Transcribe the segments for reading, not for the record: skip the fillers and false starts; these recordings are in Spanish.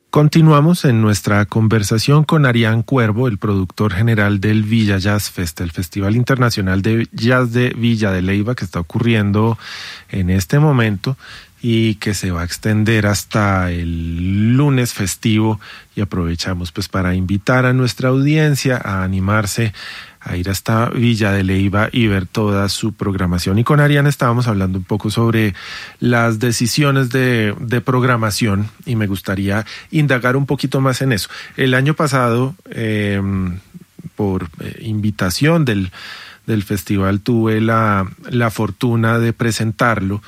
Continuamos en nuestra conversación con Arián Cuervo, el productor general del Villa Jazz Fest, el Festival Internacional de Jazz de Villa de Leyva, que está ocurriendo en este momento y que se va a extender hasta el lunes festivo, y aprovechamos pues para invitar a nuestra audiencia a animarse a ir hasta Villa de Leyva y ver toda su programación. Y con Arián estábamos hablando un poco sobre las decisiones de programación, y me gustaría indagar un poquito más en eso. El año pasado, por invitación del festival, tuve la fortuna de presentarlo,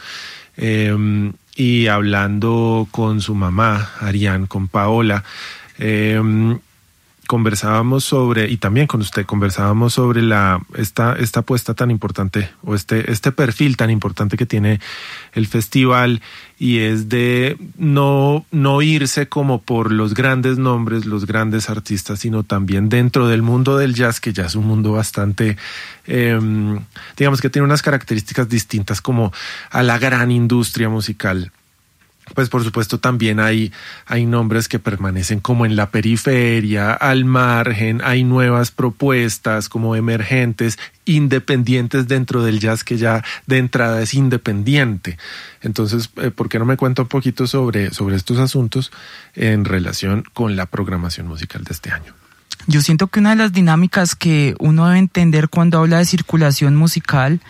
y hablando con su mamá, Arián, con Paola, conversábamos sobre, y también con usted, conversábamos sobre esta apuesta tan importante, o este perfil tan importante que tiene el festival, y es de no irse como por los grandes nombres, los grandes artistas, sino también dentro del mundo del jazz, que ya es un mundo bastante, digamos que tiene unas características distintas como a la gran industria musical. Pues por supuesto también hay nombres que permanecen como en la periferia, al margen, hay nuevas propuestas como emergentes, independientes dentro del jazz, que ya de entrada es independiente. Entonces, ¿por qué no me cuenta un poquito sobre estos asuntos en relación con la programación musical de este año? Yo siento que una de las dinámicas que uno debe entender cuando habla de circulación musical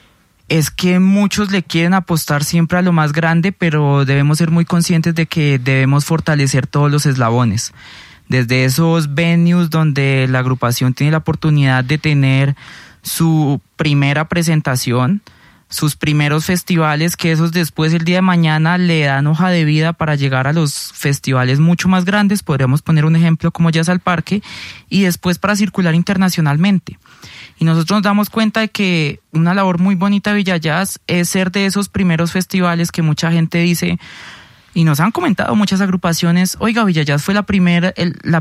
es que muchos le quieren apostar siempre a lo más grande, pero debemos ser muy conscientes de que debemos fortalecer todos los eslabones. Desde esos venues donde la agrupación tiene la oportunidad de tener su primera presentación, sus primeros festivales, que esos después el día de mañana le dan hoja de vida para llegar a los festivales mucho más grandes. Podríamos poner un ejemplo como Jazz al Parque, y después para circular internacionalmente. Y nosotros nos damos cuenta de que una labor muy bonita de Villa Jazz es ser de esos primeros festivales que mucha gente dice, y nos han comentado muchas agrupaciones, oiga, Villa Jazz fue la primer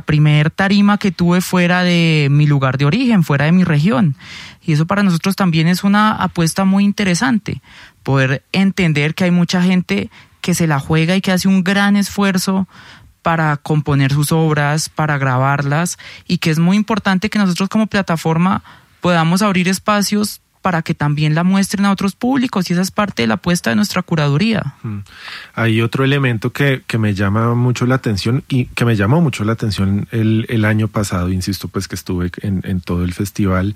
tarima que tuve fuera de mi lugar de origen, fuera de mi región. Y eso para nosotros también es una apuesta muy interesante, poder entender que hay mucha gente que se la juega y que hace un gran esfuerzo para componer sus obras, para grabarlas, y que es muy importante que nosotros como plataforma podamos abrir espacios para que también la muestren a otros públicos, y esa es parte de la apuesta de nuestra curaduría. Hay otro elemento que me llama mucho la atención, y que me llamó mucho la atención el año pasado, insisto, pues que estuve en todo el festival,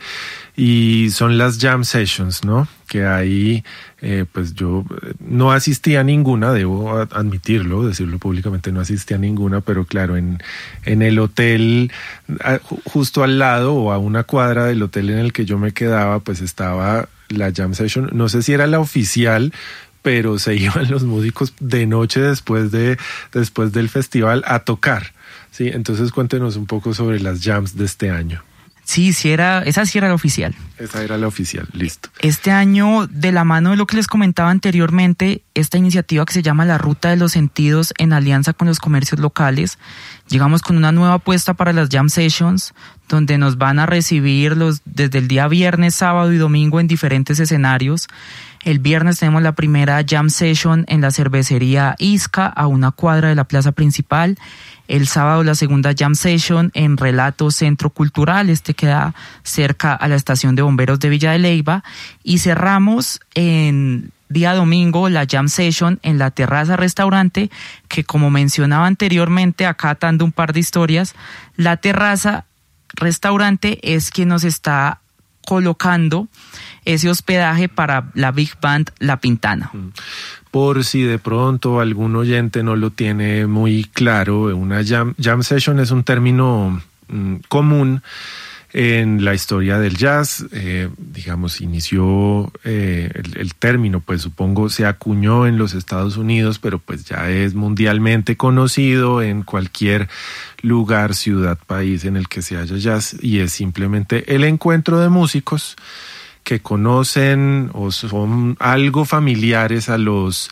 y son las jam sessions, ¿no? Que ahí, pues yo no asistí a ninguna, debo admitirlo, decirlo públicamente, no asistí a ninguna, pero claro, en el hotel, justo al lado o a una cuadra del hotel en el que yo me quedaba, pues estaba la jam session. No sé si era la oficial, pero se iban los músicos de noche después del festival a tocar, ¿sí? Entonces cuéntenos un poco sobre las jams de este año. Sí, esa sí era la oficial. Esa era la oficial, listo. Este año, de la mano de lo que les comentaba anteriormente, esta iniciativa que se llama La Ruta de los Sentidos, en alianza con los comercios locales, llegamos con una nueva apuesta para las Jam Sessions, donde nos van a recibir desde el día viernes, sábado y domingo en diferentes escenarios. El viernes tenemos la primera Jam Session en la cervecería Isca, a una cuadra de la plaza principal. El sábado la segunda Jam Session en Relato Centro Cultural, queda cerca a la estación de bomberos de Villa de Leyva. Y cerramos en día domingo la Jam Session en la Terraza Restaurante, que como mencionaba anteriormente, acá atando un par de historias, la Terraza Restaurante es quien nos está colocando ese hospedaje para la Big Band La Pintana. Por si de pronto algún oyente no lo tiene muy claro, una jam session es un término común en la historia del jazz. Digamos, inició el término, pues supongo se acuñó en los Estados Unidos, pero pues ya es mundialmente conocido en cualquier lugar, ciudad, país en el que se haya jazz, y es simplemente el encuentro de músicos que conocen o son algo familiares a los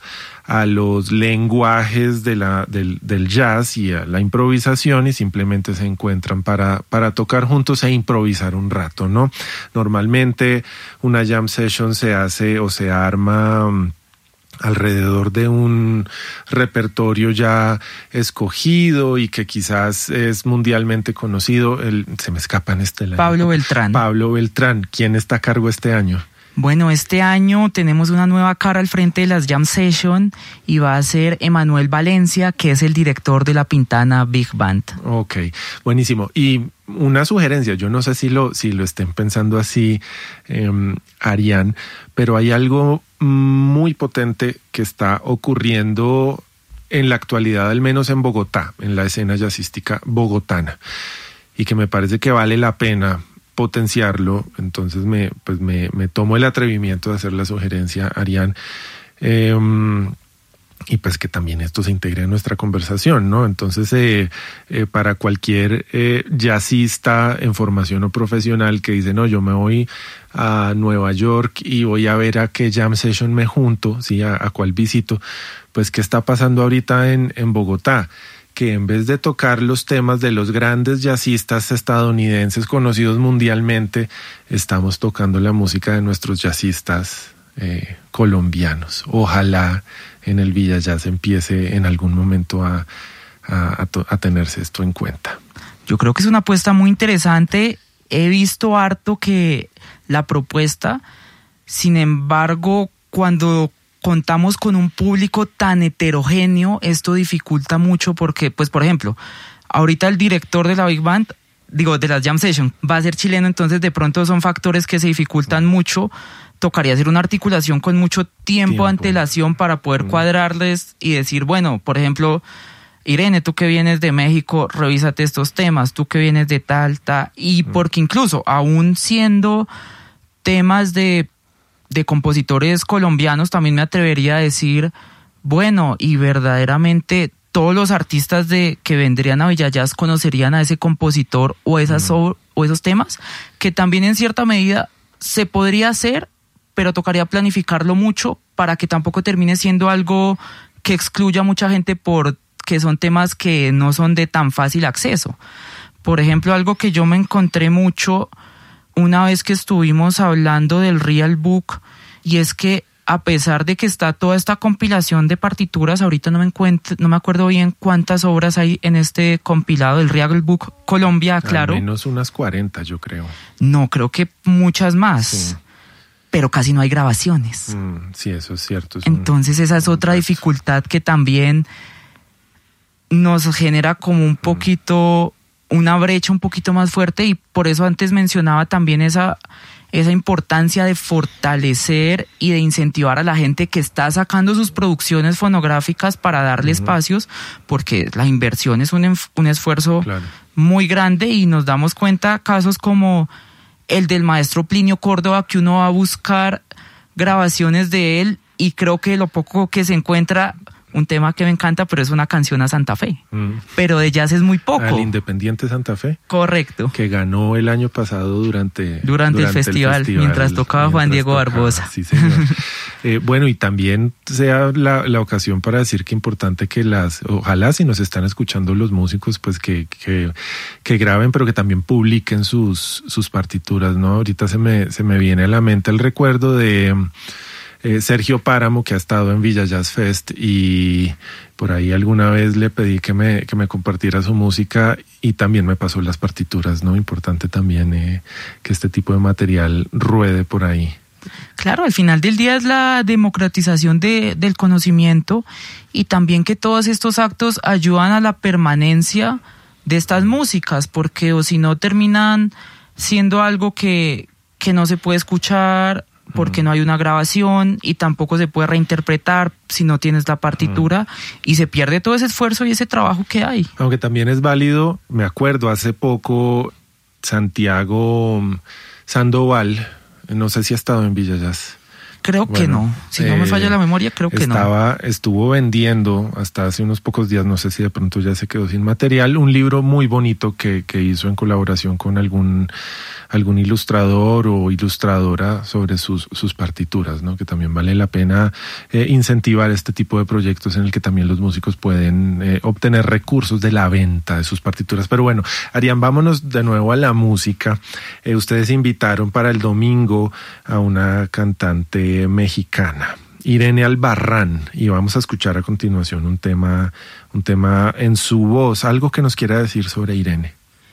lenguajes del jazz y a la improvisación, y simplemente se encuentran para tocar juntos e improvisar un rato, ¿no? Normalmente una jam session se hace o se arma alrededor de un repertorio ya escogido y que quizás es mundialmente conocido. Se me escapa en este año. Pablo Beltrán. Pablo Beltrán. ¿Quién está a cargo este año? Bueno, este año tenemos una nueva cara al frente de las Jam Session y va a ser Emanuel Valencia, que es el director de la Pintana Big Band. Ok, buenísimo. Y una sugerencia, yo no sé si lo estén pensando así, Arián, pero hay algo muy potente que está ocurriendo en la actualidad, al menos en Bogotá, en la escena jazzística bogotana, y que me parece que vale la pena potenciarlo. Entonces me tomo el atrevimiento de hacer la sugerencia, Arián, y pues que también esto se integre en nuestra conversación, ¿no? Entonces, para cualquier jazzista en formación o profesional que dice, no, yo me voy a Nueva York y voy a ver a qué jam session me junto, ¿sí? A cuál visito, pues qué está pasando ahorita en Bogotá, que en vez de tocar los temas de los grandes jazzistas estadounidenses conocidos mundialmente, estamos tocando la música de nuestros jazzistas colombianos. Ojalá en el Villa Jazz empiece en algún momento a tenerse esto en cuenta. Yo creo que es una apuesta muy interesante. He visto harto que la propuesta, sin embargo, cuando contamos con un público tan heterogéneo, esto dificulta mucho porque, pues, por ejemplo, ahorita el director de la Big Band, de la Jam Session, va a ser chileno, entonces de pronto son factores que se dificultan mucho. Tocaría hacer una articulación con mucho tiempo de antelación para poder cuadrarles y decir, bueno, por ejemplo, Irene, tú que vienes de México, revísate estos temas, tú que vienes de tal, y porque incluso, aún siendo temas de compositores colombianos, también me atrevería a decir, bueno, y verdaderamente todos los artistas que vendrían a Villa Jazz conocerían a ese compositor o esos temas, que también en cierta medida se podría hacer, pero tocaría planificarlo mucho para que tampoco termine siendo algo que excluya a mucha gente porque son temas que no son de tan fácil acceso. Por ejemplo, algo que yo me encontré mucho una vez que estuvimos hablando del Real Book, y es que a pesar de que está toda esta compilación de partituras, ahorita no me acuerdo bien cuántas obras hay en este compilado del Real Book Colombia, claro. Al menos unas 40, yo creo. No, creo que muchas más. Sí. Pero casi no hay grabaciones. Sí, eso es cierto. Entonces esa es otra dificultad que también nos genera como un poquito, una brecha un poquito más fuerte, y por eso antes mencionaba también esa importancia de fortalecer y de incentivar a la gente que está sacando sus producciones fonográficas para darle espacios, porque la inversión es un esfuerzo muy grande, y nos damos cuenta casos como el del maestro Plinio Córdoba, que uno va a buscar grabaciones de él y creo que lo poco que se encuentra, un tema que me encanta, pero es una canción a Santa Fe. Pero de jazz es muy poco. Al Independiente Santa Fe. Correcto. Que ganó el año pasado durante el festival, mientras tocaba Juan Diego Barbosa. Sí, señor. Bueno, y también sea la ocasión para decir que importante que ojalá si nos están escuchando los músicos, pues que graben, pero que también publiquen sus partituras, ¿no? Ahorita se me viene a la mente el recuerdo de Sergio Páramo, que ha estado en Villa Jazz Fest, y por ahí alguna vez le pedí que me compartiera su música y también me pasó las partituras, ¿no? Importante también que este tipo de material ruede por ahí. Claro, al final del día es la democratización del conocimiento, y también que todos estos actos ayudan a la permanencia de estas músicas, porque o si no terminan siendo algo que no se puede escuchar, porque no hay una grabación y tampoco se puede reinterpretar si no tienes la partitura, y se pierde todo ese esfuerzo y ese trabajo que hay. Aunque también es válido, me acuerdo hace poco Santiago Sandoval, no sé si ha estado en Villa Jazz. Creo que no, si no me falla la memoria, creo que no. Estuvo vendiendo hasta hace unos pocos días, no sé si de pronto ya se quedó sin material, un libro muy bonito que hizo en colaboración con algún ilustrador o ilustradora sobre sus partituras, ¿no? Que también vale la pena incentivar este tipo de proyectos en el que también los músicos pueden obtener recursos de la venta de sus partituras. Pero bueno, Arián, vámonos de nuevo a la música. Ustedes invitaron para el domingo a una cantante mexicana Irene Albarrán, y vamos a escuchar a continuación un tema en su voz, algo que nos quiera decir sobre Irene.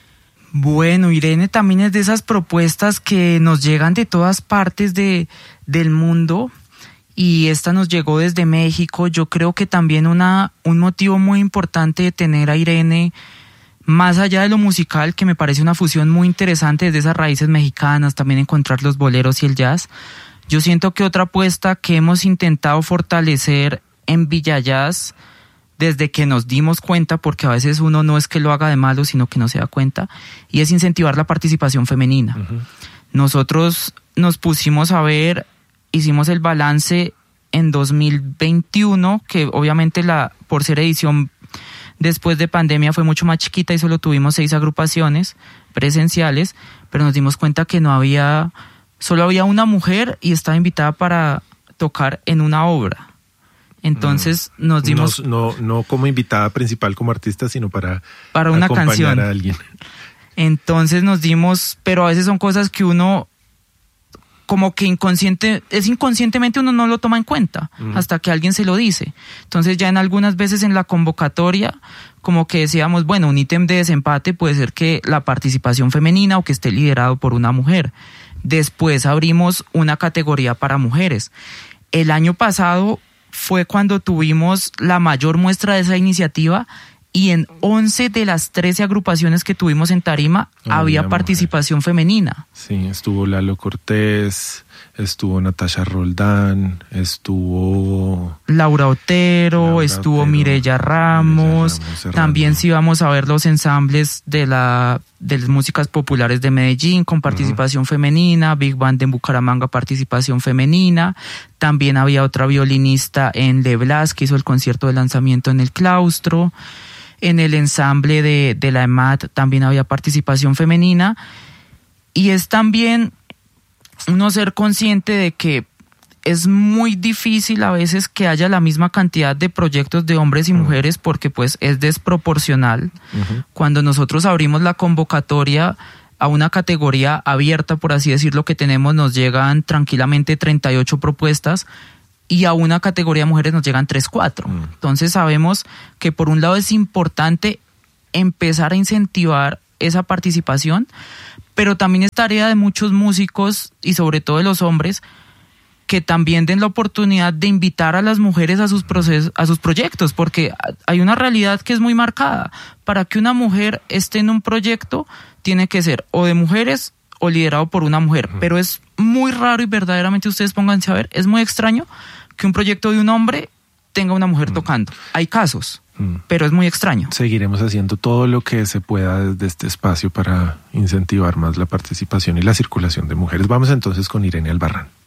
Bueno, Irene también es de esas propuestas que nos llegan de todas partes del mundo, y esta nos llegó desde México. Yo creo que también un motivo muy importante de tener a Irene, más allá de lo musical, que me parece una fusión muy interesante desde esas raíces mexicanas, también encontrar los boleros y el jazz. Yo siento que otra apuesta que hemos intentado fortalecer en Villa Jazz desde que nos dimos cuenta, porque a veces uno no es que lo haga de malo, sino que no se da cuenta, y es incentivar la participación femenina. Uh-huh. Nosotros nos pusimos a ver, hicimos el balance en 2021, que obviamente por ser edición después de pandemia fue mucho más chiquita y solo tuvimos 6 agrupaciones presenciales, pero nos dimos cuenta que solo había una mujer y estaba invitada para tocar en una obra. Entonces nos dimos... No como invitada principal como artista, sino para una canción a alguien. Entonces nos dimos... Pero a veces son cosas que uno como que inconscientemente uno no lo toma en cuenta hasta que alguien se lo dice. Entonces ya en algunas veces en la convocatoria como que decíamos, bueno, un ítem de desempate puede ser que la participación femenina o que esté liderado por una mujer. Después abrimos una categoría para mujeres. El año pasado fue cuando tuvimos la mayor muestra de esa iniciativa, y en 11 de las 13 agrupaciones que tuvimos en tarima había participación femenina. Sí, estuvo Lalo Cortés, estuvo Natasha Roldán, estuvo Laura Otero, estuvo Mireya Ramos. También sí vamos a ver los ensambles de las músicas populares de Medellín con participación femenina, Big Band en Bucaramanga, participación femenina. También había otra violinista en Le Blas que hizo el concierto de lanzamiento en el claustro. En el ensamble de la EMAT también había participación femenina, y es también uno ser consciente de que es muy difícil a veces que haya la misma cantidad de proyectos de hombres y mujeres, porque pues es desproporcional. Uh-huh. Cuando nosotros abrimos la convocatoria a una categoría abierta, por así decirlo, que tenemos, nos llegan tranquilamente 38 propuestas, y a una categoría de mujeres nos llegan 3-4. Entonces sabemos que por un lado es importante empezar a incentivar esa participación, pero también es tarea de muchos músicos y sobre todo de los hombres que también den la oportunidad de invitar a las mujeres a sus proyectos, porque hay una realidad que es muy marcada. Para que una mujer esté en un proyecto tiene que ser o de mujeres o liderado por una mujer, pero es muy raro, y verdaderamente ustedes pónganse a ver, es muy extraño que un proyecto de un hombre tenga una mujer tocando. Hay casos, pero es muy extraño. Seguiremos haciendo todo lo que se pueda desde este espacio para incentivar más la participación y la circulación de mujeres. Vamos entonces con Irene Albarrán.